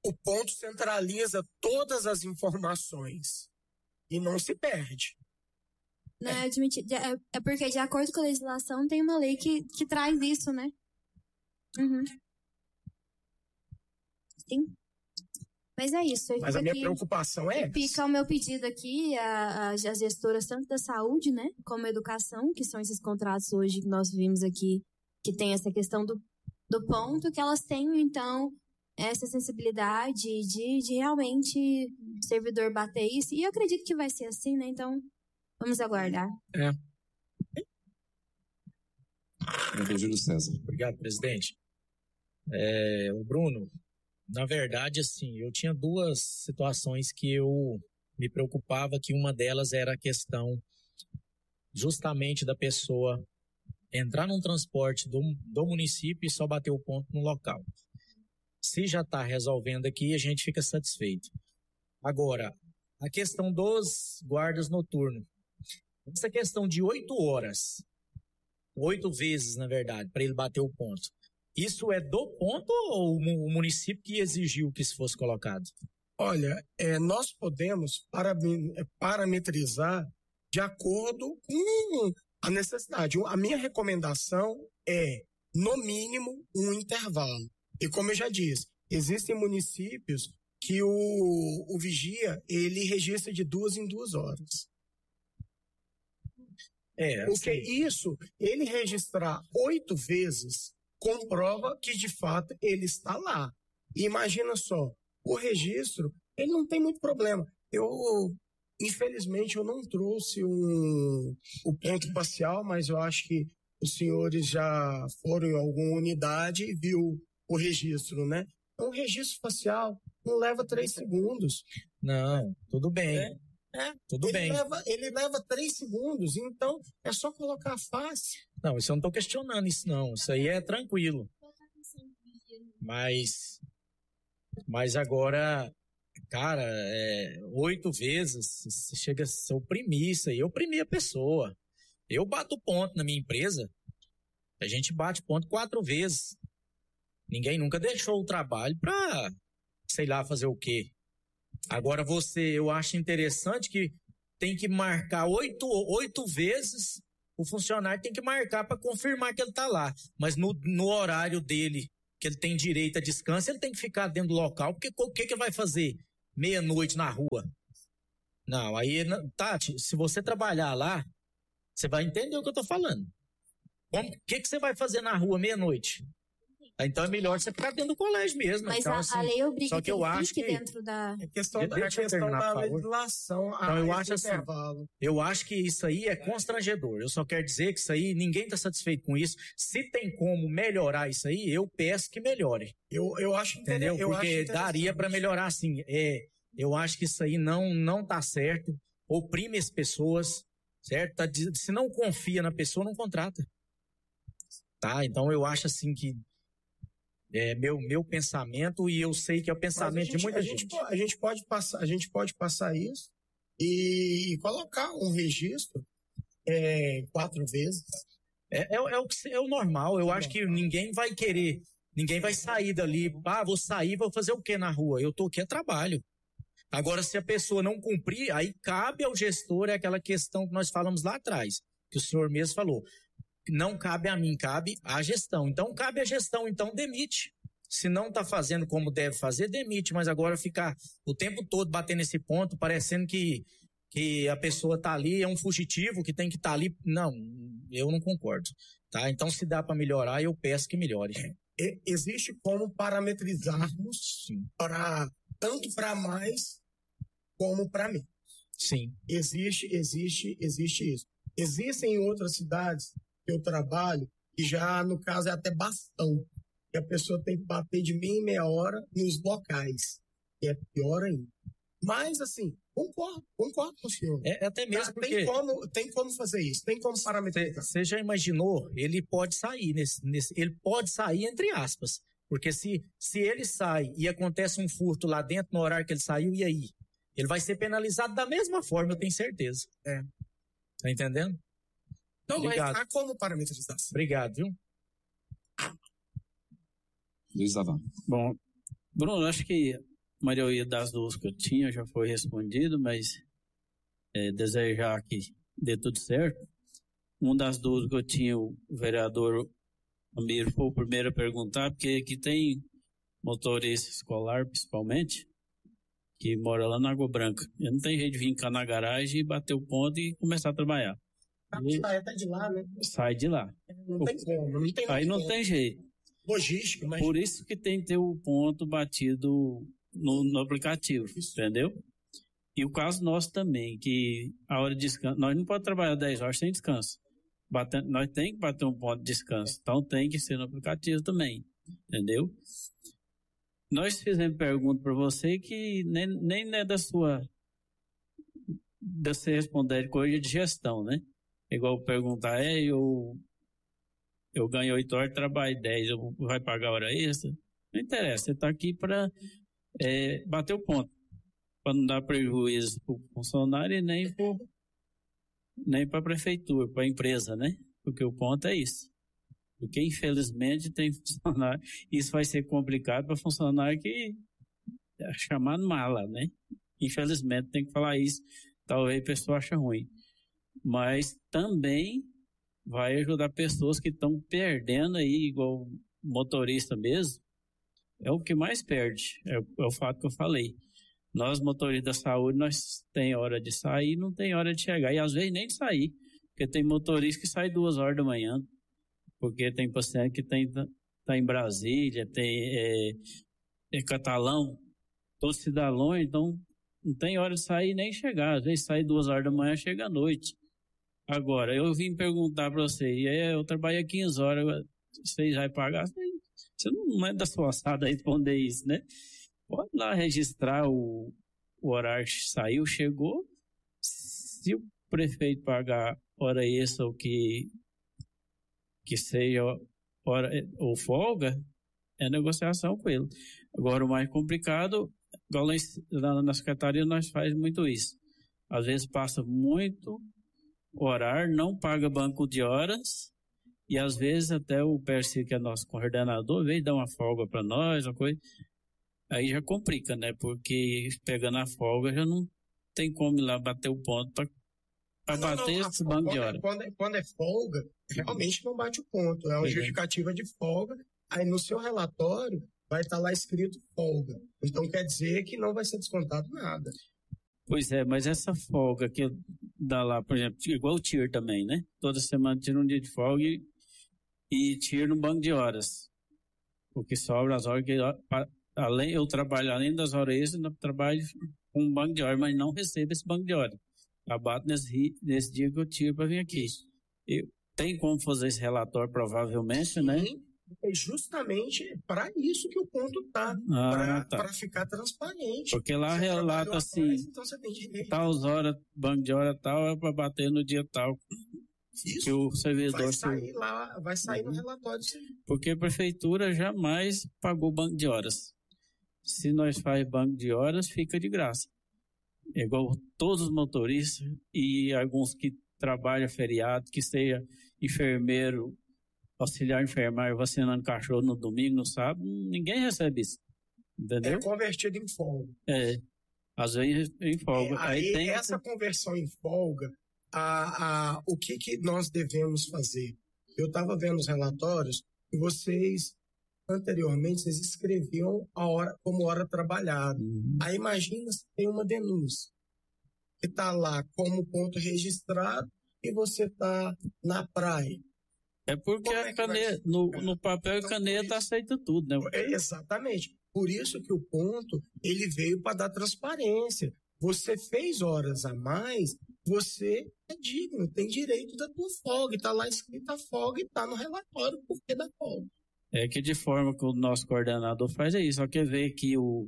o ponto centraliza todas as informações e não se perde. Não, é porque, de acordo com a legislação, tem uma lei que traz isso, né? Uhum. Sim. Mas é isso. Mas a minha preocupação é fica o meu pedido aqui às gestoras tanto da saúde, né, como a educação, que são esses contratos hoje que nós vimos aqui, que tem essa questão do ponto, que elas tenham, então, essa sensibilidade de realmente o servidor bater isso. E eu acredito que vai ser assim, né? Então, vamos aguardar. Júlio César. Obrigado, presidente. O Bruno, na verdade, assim, eu tinha duas situações que eu me preocupava, que uma delas era a questão justamente da pessoa entrar num transporte do município e só bater o ponto no local. Se já está resolvendo aqui, a gente fica satisfeito. Agora, a questão dos guardas noturnos. Essa questão de 8 horas, 8 vezes, na verdade, para ele bater o ponto. Isso é do ponto ou o município que exigiu que isso fosse colocado? Olha, nós podemos parametrizar de acordo com a necessidade. A minha recomendação é, no mínimo, um intervalo. E como eu já disse, existem municípios que o vigia, ele registra de 2 em 2 horas. Porque isso, ele registrar 8 vezes, comprova que, de fato, ele está lá. E imagina só, o registro, ele não tem muito problema. Infelizmente, eu não trouxe o ponto parcial, mas eu acho que os senhores já foram em alguma unidade e viu o registro, né? Então, o registro facial não leva 3 segundos. Não, tudo bem. Tudo bem. Ele leva 3 segundos, então é só colocar a face. Não, isso eu não estou questionando isso não, isso aí é tranquilo. Mas agora, cara, 8 vezes, chega a se oprimir isso aí, oprimir a pessoa. Eu bato ponto na minha empresa, a gente bate ponto 4 vezes. Ninguém nunca deixou o trabalho para, sei lá, fazer o quê. Agora eu acho interessante que tem que marcar 8 vezes, o funcionário tem que marcar para confirmar que ele está lá. Mas no horário dele, que ele tem direito a descanso, ele tem que ficar dentro do local, porque o que ele vai fazer meia-noite na rua? Não, aí, Tati, se você trabalhar lá, você vai entender o que eu estou falando. O que você vai fazer na rua meia-noite? Então é melhor você ficar dentro do colégio mesmo. Mas então, a lei obriga só que eu acho que dentro da... É questão da legislação. Então, eu acho assim, eu acho que isso aí é constrangedor. Eu só quero dizer que isso aí, ninguém está satisfeito com isso. Se tem como melhorar isso aí, eu peço que melhore. Eu acho, entendeu? Porque daria para melhorar assim. Eu acho que isso aí não tá certo. Oprime as pessoas, certo? Se não confia na pessoa, não contrata. Tá? Então eu acho assim que meu pensamento, e eu sei que é o pensamento de muita gente. A gente pode passar isso e colocar um registro 4 vezes. É o normal. Eu acho que ninguém vai querer, ninguém vai sair dali. Vou sair, vou fazer o que na rua? Eu tô aqui a trabalho. Agora, se a pessoa não cumprir, aí cabe ao gestor, aquela questão que nós falamos lá atrás, que o senhor mesmo falou. Não cabe a mim, cabe à gestão. Então, cabe à gestão, então demite. Se não está fazendo como deve fazer, demite. Mas agora ficar o tempo todo batendo nesse ponto, parecendo que a pessoa está ali, é um fugitivo que tem que estar ali. Não, eu não concordo. Tá? Então, se dá para melhorar, eu peço que melhore. Existe como parametrizarmos tanto para mais como para menos. Sim. Existe isso. Existem em outras cidades que eu trabalho, que já, no caso, é até bastão, que a pessoa tem que bater de meia hora nos locais, que é pior ainda. Mas, assim, concordo com o senhor. Até mesmo porque... Tem como fazer isso, tem como parametrizar. Você já imaginou, ele pode sair, ele pode sair entre aspas, porque se ele sai e acontece um furto lá dentro no horário que ele saiu, e aí? Ele vai ser penalizado da mesma forma, eu tenho certeza. Tá entendendo? Não, obrigado. Mas há como parametrizar. Obrigado, viu? Luiz Avan. Bom, Bruno, acho que a maioria das duas que eu tinha já foi respondido, mas desejar que dê tudo certo. Uma das duas que eu tinha, o vereador Amir foi o primeiro a perguntar, porque aqui tem motorista escolar, principalmente, que mora lá na Água Branca. E não tem jeito de vir cá na garagem e bater o ponto e começar a trabalhar. Sai até de lá, né? Sai de lá. Não tem como, não tem Aí não como. tem jeito. Logística, mas... Por isso que tem que ter o ponto batido no aplicativo, entendeu? E o caso nosso também, que a hora de descanso, nós não podemos trabalhar 10 horas sem descanso. Nós temos que bater um ponto de descanso, então tem que ser no aplicativo também, entendeu? Nós fizemos pergunta para você que nem é da sua, de você responder de coisa de gestão, né? Igual perguntar, eu ganho 8 horas, trabalho 10, vai pagar hora extra? Não interessa, você está aqui para bater o ponto, para não dar prejuízo para o funcionário e nem para a prefeitura, para a empresa, né? Porque o ponto é isso. Porque, infelizmente, tem funcionário, isso vai ser complicado para funcionário que é chamado mala, né? Infelizmente, tem que falar isso, talvez a pessoa ache ruim. Mas também vai ajudar pessoas que estão perdendo aí, igual motorista mesmo, é o que mais perde, é o fato que eu falei. Nós, motoristas da saúde, nós tem hora de sair, não tem hora de chegar. E às vezes nem de sair, porque tem motorista que sai 2 horas da manhã, porque tem paciente que tá em Brasília, tem Catalão, todo cidadão, então não tem hora de sair nem chegar. Às vezes sai 2 horas da manhã, chega à noite. Agora, eu vim perguntar para você, eu trabalho 15 horas, vocês vão pagar? Você não é da sua alçada responder isso, né? Pode lá registrar o horário que saiu, chegou. Se o prefeito pagar hora extra ou que seja hora ou folga, é negociação com ele. Agora, o mais complicado, igual lá na secretaria, nós fazemos muito isso. Às vezes passa muito horário, não paga banco de horas, e às vezes até o Percy, que é nosso coordenador, vem dar uma folga para nós, uma coisa. Aí já complica, né? Porque pegando a folga já não tem como ir lá bater o ponto para bater esse banco de hora. Quando é folga, realmente não bate o ponto. É uma justificativa de folga. Aí no seu relatório vai estar lá escrito folga. Então quer dizer que não vai ser descontado nada. Pois é, mas essa folga que dá lá, por exemplo, igual o TIR também, né? Toda semana tira um dia de folga e TIR no banco de horas. Porque sobra as horas que... eu trabalho além das horas extras, eu trabalho com um banco de horas, mas não recebo esse banco de horas. Abato nesse dia que eu tiro para vir aqui. Tem como fazer esse relatório, provavelmente, sim, né? É justamente para isso que o ponto está, para ficar transparente. Porque lá você relata assim, então você tem direito. Tais horas, banco de hora tal, é para bater no dia tal. Isso, que o servidor vai sair no relatório. Sim. Porque a prefeitura jamais pagou banco de horas. Se nós faz banco de horas, fica de graça. É igual todos os motoristas e alguns que trabalham feriado, que seja enfermeiro, auxiliar enfermeiro, vacinando cachorro no domingo, no sábado, ninguém recebe isso. Entendeu? É convertido em folga. Às vezes em folga. Aí tem essa conversão em folga, o que nós devemos fazer? Eu estava vendo os relatórios e anteriormente, vocês escreviam a hora como hora trabalhada. Aí imagina se tem uma denúncia que está lá como ponto registrado e você está na praia. É porque a caneta, no papel e caneta aceita tudo, né? Exatamente. Por isso que o ponto, ele veio para dar transparência. Você fez horas a mais, você é digno, tem direito da tua folga. Está lá escrita a folga e está no relatório o porquê da folga. É que de forma que o nosso coordenador faz isso. Só que vê que o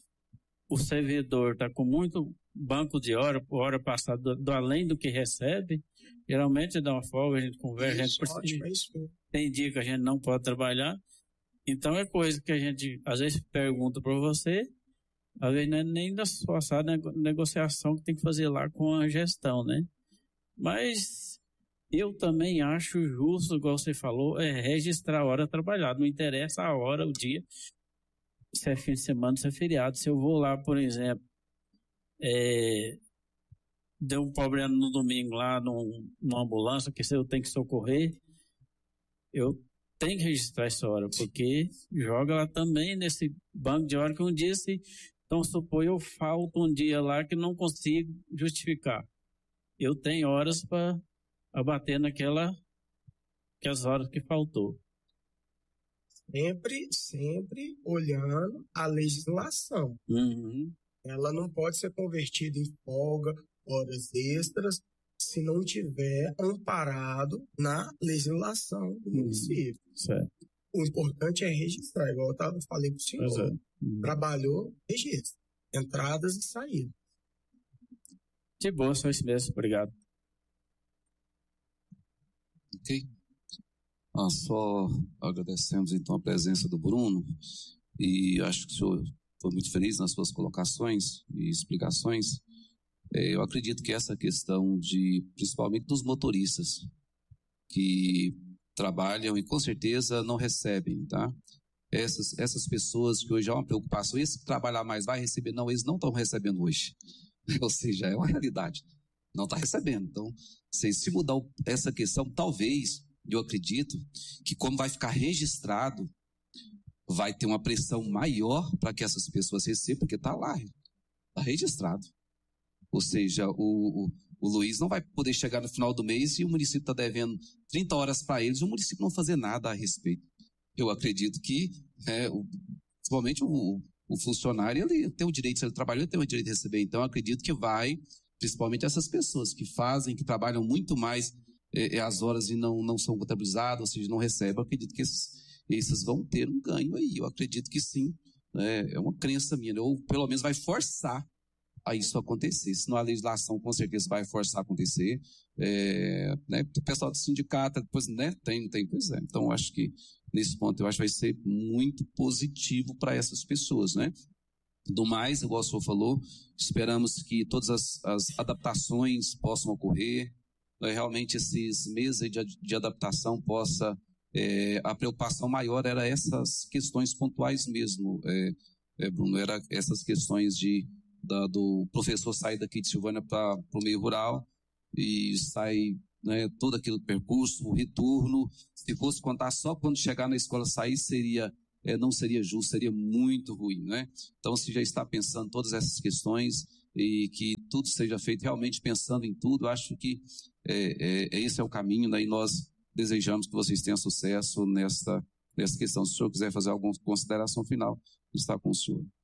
servidor está com muito banco de hora passada do além do que recebe, geralmente dá uma folga, a gente conversa, tem dia que a gente não pode trabalhar. Então é coisa que a gente às vezes pergunta para você, às vezes não é nem da sua negociação que tem que fazer lá com a gestão, né? Mas eu também acho justo, igual você falou, registrar a hora trabalhada. Não interessa a hora, o dia. se é fim de semana, se é feriado. Se eu vou lá, por exemplo, deu um problema no domingo lá numa ambulância que eu tenho que socorrer, eu tenho que registrar essa hora, porque joga lá também nesse banco de hora que um dia, se então supor eu falto um dia lá que não consigo justificar. Eu tenho horas para abater aquelas horas que faltou. Sempre olhando a legislação. Uhum. Ela não pode ser convertida em folga, horas extras, se não tiver amparado na legislação do município. Certo. O importante é registrar, igual eu falei para o senhor. Trabalhou, registra. Entradas e saídas. De boa, só isso mesmo. Obrigado. Ok. Só agradecemos então a presença do Bruno e acho que o senhor foi muito feliz nas suas colocações e explicações. Eu acredito que essa questão principalmente dos motoristas que trabalham e com certeza não recebem, tá? Essas pessoas que hoje há uma preocupação, esse que trabalhar mais vai receber, não, eles não estão recebendo hoje. Ou seja, é uma realidade. Não está recebendo. Então, se mudar essa questão, talvez, eu acredito, que como vai ficar registrado, vai ter uma pressão maior para que essas pessoas recebam, porque está lá, está registrado. Ou seja, o Luiz não vai poder chegar no final do mês e o município está devendo 30 horas para eles e o município não fazer nada a respeito. Eu acredito que, principalmente o funcionário, ele tem o direito, se ele trabalhou, ele tem o direito de receber. Então, eu acredito que vai, principalmente essas pessoas que que trabalham muito mais as horas e não são contabilizadas, ou seja, não recebem, eu acredito que esses vão ter um ganho aí. Eu acredito que sim, é uma crença minha, ou pelo menos vai forçar a isso acontecer. Senão a legislação com certeza vai forçar a acontecer. O pessoal do sindicato, depois, tem, pois é. Então, eu acho que nesse ponto, eu acho que vai ser muito positivo para essas pessoas, né? Do mais, igual o senhor falou, esperamos que todas as adaptações possam ocorrer, realmente esses meses de adaptação possa, a preocupação maior era essas questões pontuais mesmo, Bruno, era essas questões do professor sair daqui de Silvânia para o meio rural e sai, todo aquele percurso, o retorno. Se fosse contar só quando chegar na escola sair, não seria justo, seria muito ruim, né? Então, se já está pensando todas essas questões e que tudo seja feito realmente pensando em tudo, acho que esse é o caminho, né? E nós desejamos que vocês tenham sucesso nessa questão. Se o senhor quiser fazer alguma consideração final, está com o senhor.